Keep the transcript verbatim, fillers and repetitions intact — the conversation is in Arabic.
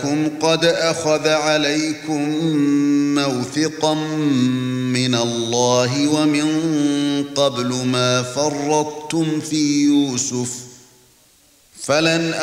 لكم قد أخذ عليكم موثقا من الله ومن قبل ما فرطتم في يوسف فلن